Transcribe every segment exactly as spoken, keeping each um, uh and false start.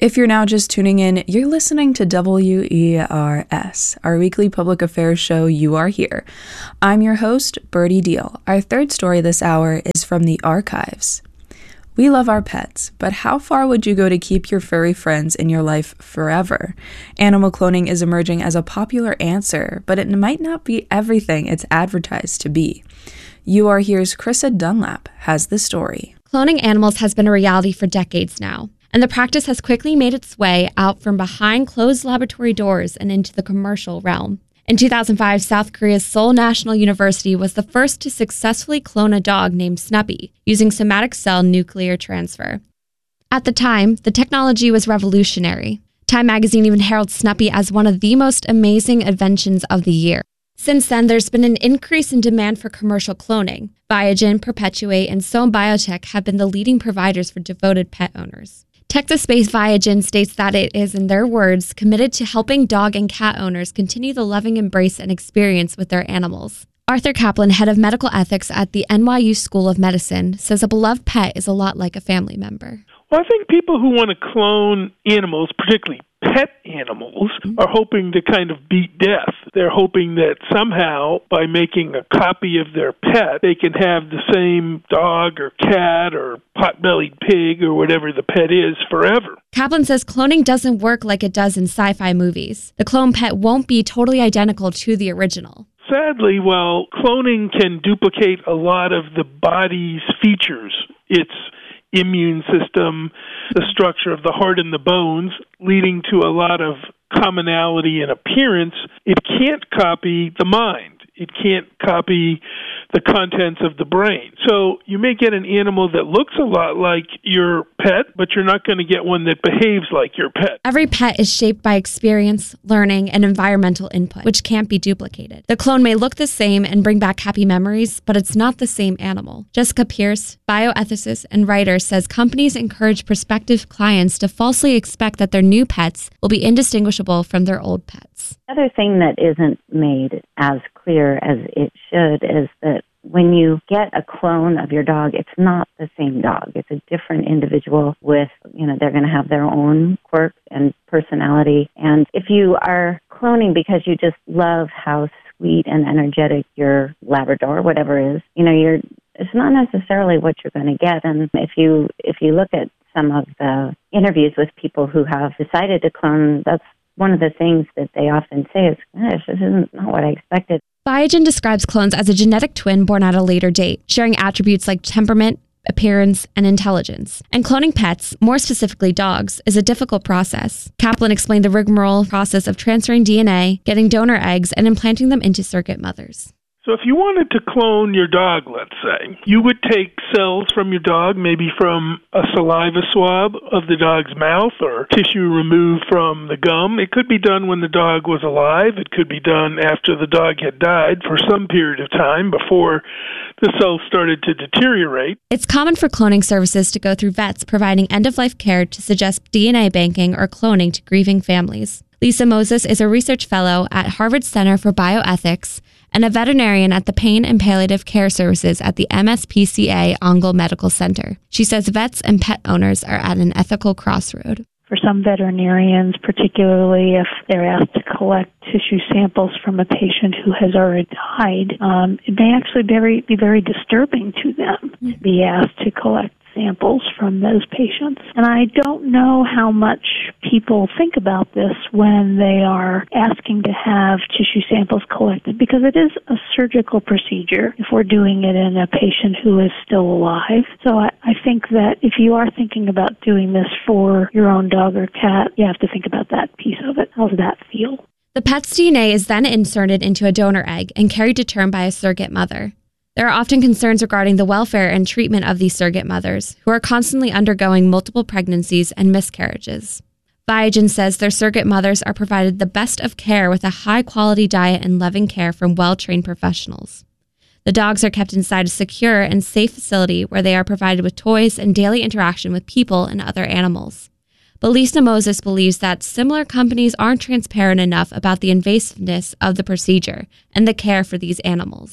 If you're now just tuning in, you're listening to W E R S, our weekly public affairs show, You Are Here. I'm your host, Birdie Deal. Our third story this hour is from the archives. We love our pets, but how far would you go to keep your furry friends in your life forever? Animal cloning is emerging as a popular answer, but it might not be everything it's advertised to be. You Are Here's Krista Dunlap has the story. Cloning animals has been a reality for decades now, and the practice has quickly made its way out from behind closed laboratory doors and into the commercial realm. In two thousand five, South Korea's Seoul National University was the first to successfully clone a dog named Snuppy using somatic cell nuclear transfer. At the time, the technology was revolutionary. Time magazine even heralded Snuppy as one of the most amazing inventions of the year. Since then, there's been an increase in demand for commercial cloning. Biogen, Perpetuate, and Sohn Biotech have been the leading providers for devoted pet owners. Texas-based Biogen states that it is, in their words, committed to helping dog and cat owners continue the loving embrace and experience with their animals. Arthur Kaplan, head of medical ethics at the N Y U School of Medicine, says a beloved pet is a lot like a family member. Well, I think people who want to clone animals, particularly pet animals, are hoping to kind of beat death. They're hoping that somehow, by making a copy of their pet, they can have the same dog or cat or pot-bellied pig or whatever the pet is forever. Kaplan says cloning doesn't work like it does in sci-fi movies. The clone pet won't be totally identical to the original. Sadly, while cloning can duplicate a lot of the body's features, its immune system, the structure of the heart and the bones, leading to a lot of commonality in appearance, it can't copy the mind. It can't copy the contents of the brain. So you may get an animal that looks a lot like your pet, but you're not going to get one that behaves like your pet. Every pet is shaped by experience, learning, and environmental input, which can't be duplicated. The clone may look the same and bring back happy memories, but it's not the same animal. Jessica Pierce, bioethicist and writer, says companies encourage prospective clients to falsely expect that their new pets will be indistinguishable from their old pets. Another thing that isn't made as clear as it should is that when you get a clone of your dog, it's not the same dog. It's a different individual with, you know, they're going to have their own quirks and personality. And if you are cloning because you just love how sweet and energetic your Labrador, whatever it is, you know, you're, it's not necessarily what you're going to get. And if you, if you look at some of the interviews with people who have decided to clone, that's one of the things that they often say is, gosh, this isn't not what I expected. Biogen describes clones as a genetic twin born at a later date, sharing attributes like temperament, appearance, and intelligence. And cloning pets, more specifically dogs, is a difficult process. Kaplan explained the rigmarole process of transferring D N A, getting donor eggs, and implanting them into surrogate mothers. So if you wanted to clone your dog, let's say, you would take cells from your dog, maybe from a saliva swab of the dog's mouth or tissue removed from the gum. It could be done when the dog was alive. It could be done after the dog had died for some period of time before the cells started to deteriorate. It's common for cloning services to go through vets providing end-of-life care to suggest D N A banking or cloning to grieving families. Lisa Moses is a research fellow at Harvard Center for Bioethics and a veterinarian at the Pain and Palliative Care Services at the M S P C A Ongle Medical Center. She says vets and pet owners are at an ethical crossroad. For some veterinarians, particularly if they're asked to collect tissue samples from a patient who has already died, um, it may actually be very, be very disturbing to them to be asked to collect samples from those patients. And I don't know how much people think about this when they are asking to have tissue samples collected, because it is a surgical procedure if we're doing it in a patient who is still alive. So I, I think that if you are thinking about doing this for your own dog or cat, you have to think about that piece of it. How does that feel? The pet's D N A is then inserted into a donor egg and carried to term by a surrogate mother. There are often concerns regarding the welfare and treatment of these surrogate mothers, who are constantly undergoing multiple pregnancies and miscarriages. Biogen says their surrogate mothers are provided the best of care with a high-quality diet and loving care from well-trained professionals. The dogs are kept inside a secure and safe facility where they are provided with toys and daily interaction with people and other animals. But Lisa Moses believes that similar companies aren't transparent enough about the invasiveness of the procedure and the care for these animals.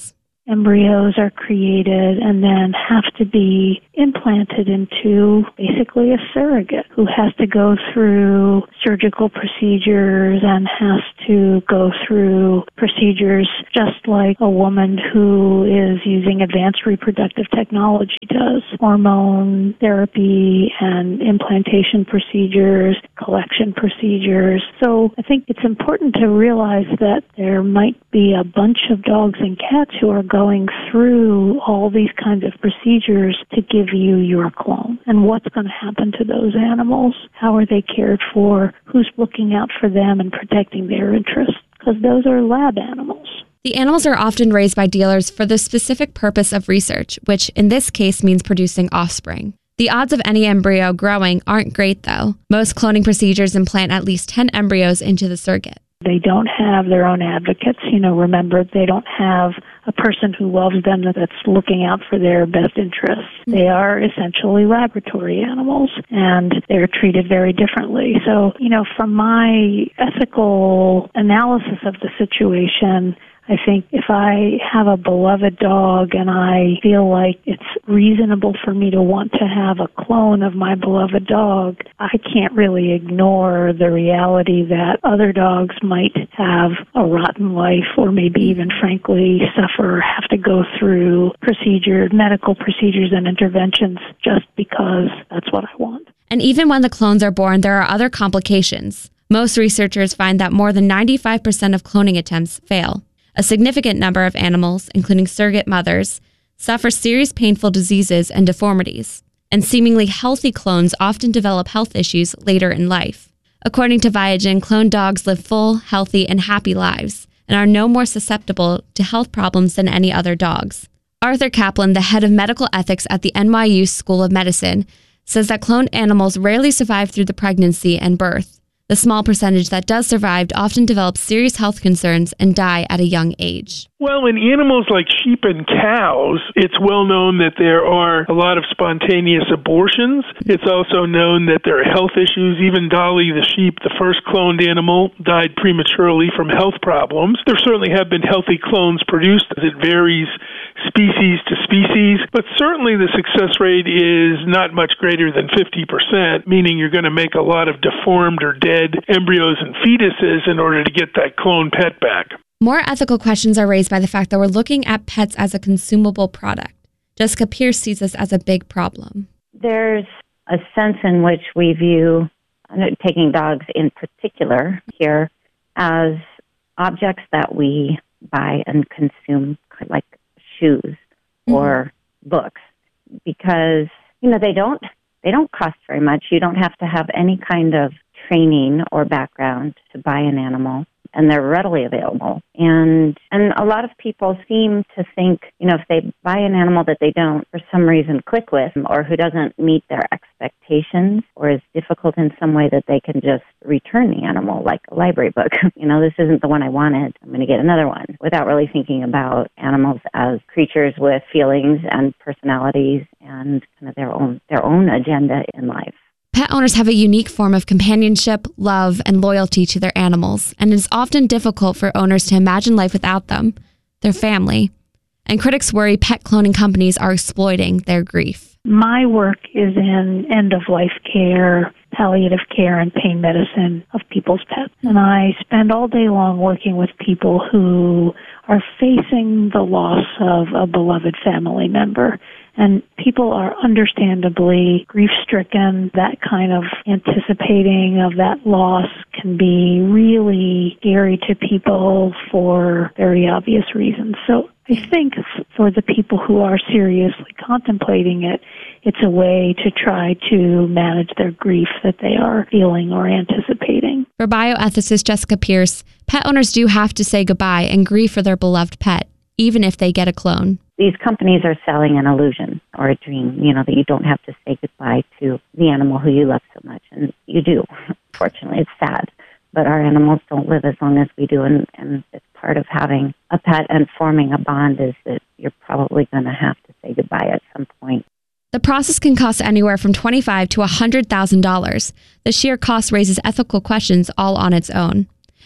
embryos are created and then have to be implanted into basically a surrogate who has to go through surgical procedures and has to go through procedures just like a woman who is using advanced reproductive technology does. Hormone therapy and implantation procedures, collection procedures. So I think it's important to realize that there might be a bunch of dogs and cats who are going through all these kinds of procedures to give you your clone. And what's going to happen to those animals? How are they cared for? Who's looking out for them and protecting their interests? Because those are lab animals. The animals are often raised by dealers for the specific purpose of research, which in this case means producing offspring. The odds of any embryo growing aren't great, though. Most cloning procedures implant at least ten embryos into the surrogate. They don't have their own advocates. You know, remember, they don't have a person who loves them that's looking out for their best interests. They are essentially laboratory animals, and they're treated very differently. So, you know, from my ethical analysis of the situation, I think if I have a beloved dog and I feel like it's reasonable for me to want to have a clone of my beloved dog, I can't really ignore the reality that other dogs might have a rotten life or maybe even frankly suffer or have to go through procedures, medical procedures and interventions just because that's what I want. And even when the clones are born, there are other complications. Most researchers find that more than ninety-five percent of cloning attempts fail. A significant number of animals, including surrogate mothers, suffer serious painful diseases and deformities, and seemingly healthy clones often develop health issues later in life. According to Viagen, cloned dogs live full, healthy, and happy lives, and are no more susceptible to health problems than any other dogs. Arthur Kaplan, the head of medical ethics at the N Y U School of Medicine, says that cloned animals rarely survive through the pregnancy and birth. The small percentage that does survive often develops serious health concerns and die at a young age. Well, in animals like sheep and cows, it's well known that there are a lot of spontaneous abortions. It's also known that there are health issues. Even Dolly the sheep, the first cloned animal, died prematurely from health problems. There certainly have been healthy clones produced. It varies species to species, but certainly the success rate is not much greater than fifty percent, meaning you're going to make a lot of deformed or dead embryos and fetuses in order to get that clone pet back. More ethical questions are raised by the fact that we're looking at pets as a consumable product. Jessica Pierce sees this as a big problem. There's a sense in which we view, taking dogs in particular here, as objects that we buy and consume, like shoes mm-hmm. or books, because, you know, they don't they don't cost very much. You don't have to have any kind of training or background to buy an animal, and they're readily available. And and a lot of people seem to think, you know, if they buy an animal that they don't, for some reason, click with, or who doesn't meet their expectations, or is difficult in some way, that they can just return the animal like a library book. You know, this isn't the one I wanted, I'm going to get another one, without really thinking about animals as creatures with feelings and personalities and kind of their own their own agenda in life. Pet owners have a unique form of companionship, love, and loyalty to their animals, and it is often difficult for owners to imagine life without them, their family. And critics worry pet cloning companies are exploiting their grief. My work is in end-of-life care, palliative care, and pain medicine of people's pets. And I spend all day long working with people who are facing the loss of a beloved family member. And people are understandably grief-stricken. That kind of anticipating of that loss can be really scary to people for very obvious reasons. So I think for the people who are seriously contemplating it, it's a way to try to manage their grief that they are feeling or anticipating. For bioethicist Jessica Pierce, pet owners do have to say goodbye and grieve for their beloved pet, even if they get a clone. These companies are selling an illusion or a dream, you know, that you don't have to say goodbye to the animal who you love so much. And you do. Fortunately, it's sad. But our animals don't live as long as we do. And, and it's part of having a pet and forming a bond is that you're probably going to have to say goodbye at some point. The process can cost anywhere from twenty-five thousand dollars to one hundred thousand dollars. The sheer cost raises ethical questions all on its own.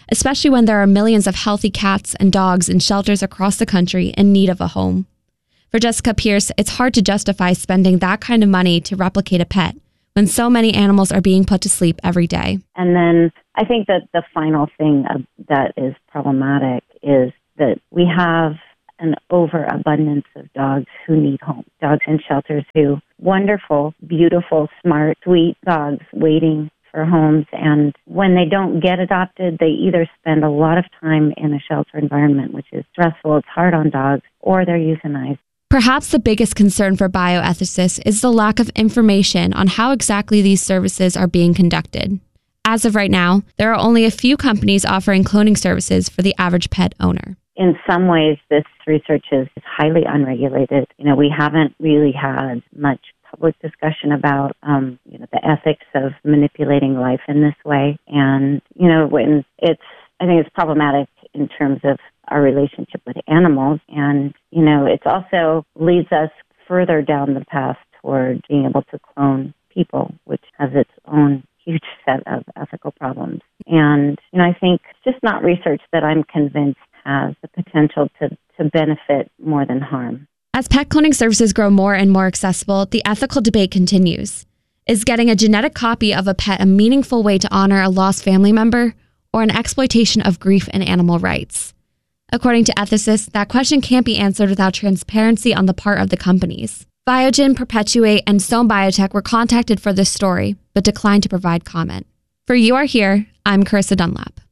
especially when there are millions of healthy cats and dogs in shelters across the country in need of a home. For Jessica Pierce, it's hard to justify spending that kind of money to replicate a pet when so many animals are being put to sleep every day. And then I think that the final thing of, that is problematic is that we have an overabundance of dogs who need homes, dogs in shelters who, wonderful, beautiful, smart, sweet dogs waiting for homes. And when they don't get adopted, they either spend a lot of time in a shelter environment, which is stressful, it's hard on dogs, or they're euthanized. Perhaps the biggest concern for bioethicists is the lack of information on how exactly these services are being conducted. As of right now, there are only a few companies offering cloning services for the average pet owner. In some ways, this research is highly unregulated. You know, we haven't really had much public discussion about, um, you know, the ethics of manipulating life in this way. And, you know, when it's, I think it's problematic in terms of our relationship with animals. And, you know, it also leads us further down the path toward being able to clone people, which has its own huge set of ethical problems. And, you know, I think it's just not research that I'm convinced has the potential to, to benefit more than harm. As pet cloning services grow more and more accessible, the ethical debate continues. Is getting a genetic copy of a pet a meaningful way to honor a lost family member, or an exploitation of grief and animal rights? According to ethicists, that question can't be answered without transparency on the part of the companies. Biogen, Perpetuate, and Sown Biotech were contacted for this story, but declined to provide comment. For You Are Here, I'm Carissa Dunlap.